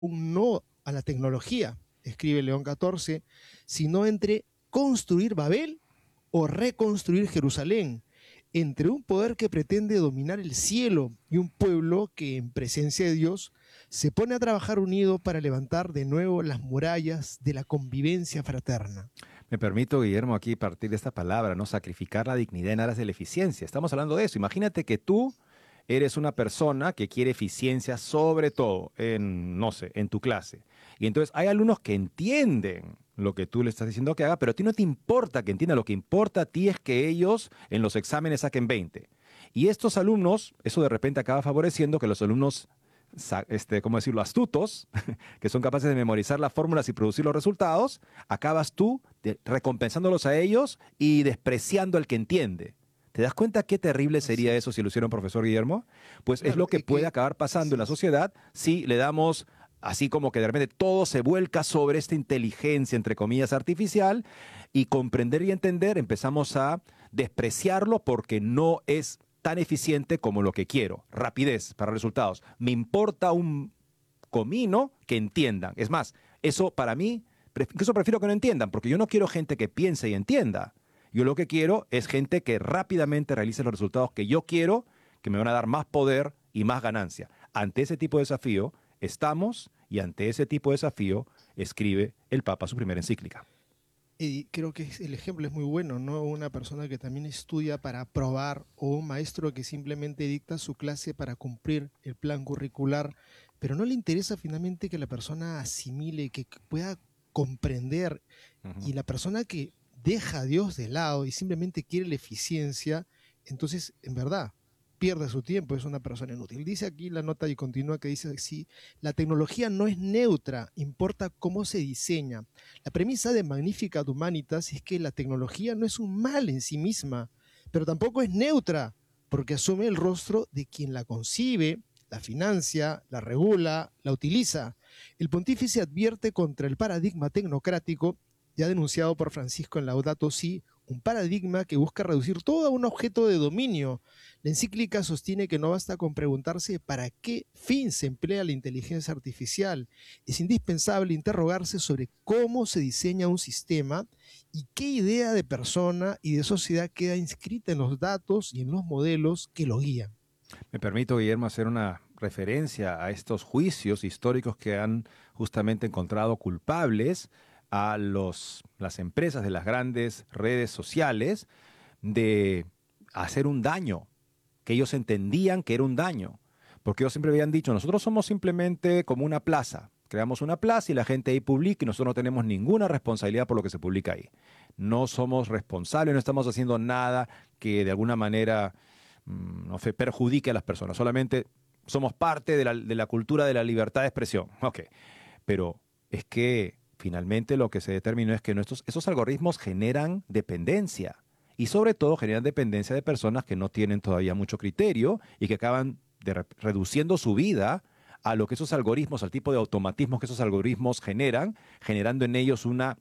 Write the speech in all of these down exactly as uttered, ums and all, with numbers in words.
un no a la tecnología, escribe León catorce, sino entre construir Babel o reconstruir Jerusalén, entre un poder que pretende dominar el cielo y un pueblo que en presencia de Dios se pone a trabajar unido para levantar de nuevo las murallas de la convivencia fraterna. Me permito, Guillermo, aquí partir de esta palabra, ¿no? Sacrificar la dignidad en aras de la eficiencia. Estamos hablando de eso. Imagínate que tú eres una persona que quiere eficiencia sobre todo en, no sé, en tu clase. Y entonces hay alumnos que entienden lo que tú le estás diciendo que haga, pero a ti no te importa que entienda. Lo que importa a ti es que ellos en los exámenes saquen veinte. Y estos alumnos, eso de repente acaba favoreciendo que los alumnos, este, ¿cómo decirlo?, astutos, que son capaces de memorizar las fórmulas y producir los resultados, acabas tú de, recompensándolos a ellos y despreciando al que entiende. ¿Te das cuenta qué terrible sería eso si lo hiciera un profesor, Guillermo? Pues claro, es lo que es puede que, acabar pasando sí. en la sociedad si le damos, así como que de repente todo se vuelca sobre esta inteligencia, entre comillas, artificial, y comprender y entender, empezamos a despreciarlo porque no es tan eficiente como lo que quiero. Rapidez para resultados. Me importa un comino que entiendan. Es más, eso para mí, eso prefiero que no entiendan, porque yo no quiero gente que piense y entienda. Yo lo que quiero es gente que rápidamente realice los resultados que yo quiero, que me van a dar más poder y más ganancia. Ante ese tipo de desafío estamos, y ante ese tipo de desafío escribe el Papa su primera encíclica. Y creo que el ejemplo es muy bueno, ¿no? Una persona que también estudia para aprobar o un maestro que simplemente dicta su clase para cumplir el plan curricular, pero no le interesa finalmente que la persona asimile, que pueda comprender. Uh-huh. Y la persona que deja a Dios de lado y simplemente quiere la eficiencia, entonces, en verdad, pierde su tiempo, es una persona inútil. Dice aquí la nota y continúa que dice así: la tecnología no es neutra, importa cómo se diseña. La premisa de Magnificat Humanitas es que la tecnología no es un mal en sí misma, pero tampoco es neutra, porque asume el rostro de quien la concibe, la financia, la regula, la utiliza. El pontífice advierte contra el paradigma tecnocrático ya denunciado por Francisco en Laudato Si, un paradigma que busca reducir todo a un objeto de dominio. La encíclica sostiene que no basta con preguntarse para qué fin se emplea la inteligencia artificial. Es indispensable interrogarse sobre cómo se diseña un sistema y qué idea de persona y de sociedad queda inscrita en los datos y en los modelos que lo guían. Me permito, Guillermo, hacer una referencia a estos juicios históricos que han justamente encontrado culpables a los, las empresas de las grandes redes sociales de hacer un daño, que ellos entendían que era un daño, porque ellos siempre habían dicho, nosotros somos simplemente como una plaza, creamos una plaza y la gente ahí publica y nosotros no tenemos ninguna responsabilidad por lo que se publica ahí. No somos responsables, no estamos haciendo nada que de alguna manera no sé, perjudique a las personas, solamente somos parte de la, de la cultura de la libertad de expresión. Ok, pero es que finalmente lo que se determinó es que nuestros, esos algoritmos generan dependencia y sobre todo generan dependencia de personas que no tienen todavía mucho criterio y que acaban de re reduciendo su vida a lo que esos algoritmos, al tipo de automatismos que esos algoritmos generan, generando en ellos una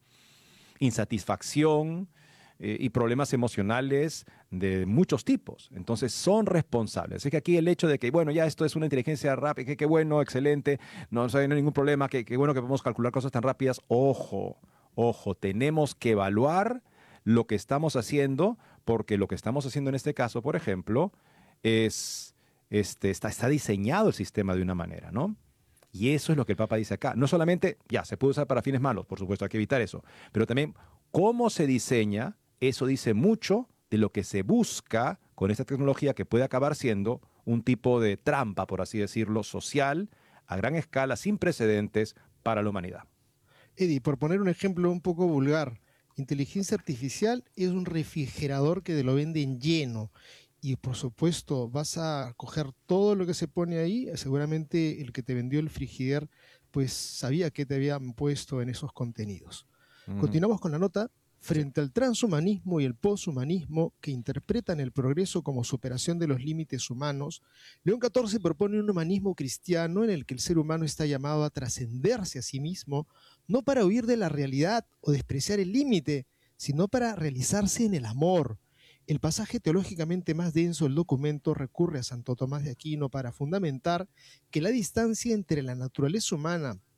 insatisfacción eh, y problemas emocionales de muchos tipos. Entonces son responsables. Así que aquí el hecho de que, bueno, ya esto es una inteligencia rápida, que qué bueno, excelente, no, no hay ningún problema, que, que bueno que podemos calcular cosas tan rápidas. Ojo, ojo, tenemos que evaluar lo que estamos haciendo, porque lo que estamos haciendo en este caso, por ejemplo, es, este, está, está diseñado el sistema de una manera, ¿no? Y eso es lo que el Papa dice acá. No solamente, ya, se puede usar para fines malos, por supuesto, hay que evitar eso, pero también cómo se diseña, eso dice mucho de lo que se busca con esta tecnología que puede acabar siendo un tipo de trampa, por así decirlo, social, a gran escala, sin precedentes para la humanidad. Eddie, por poner un ejemplo un poco vulgar, inteligencia artificial es un refrigerador que te lo venden lleno. Y por supuesto vas a coger todo lo que se pone ahí, seguramente el que te vendió el frigider pues sabía que te habían puesto en esos contenidos. Uh-huh. Continuamos con la nota. Frente sí. al transhumanismo y el poshumanismo que interpretan el progreso como superación de los límites humanos, León catorce propone un humanismo cristiano en el que el ser humano está llamado a trascenderse a sí mismo, no para huir de la realidad o despreciar el límite, sino para realizarse en el amor. El pasaje teológicamente más denso del documento recurre a Santo Tomás de Aquino para fundamentar que la distancia entre la naturaleza humana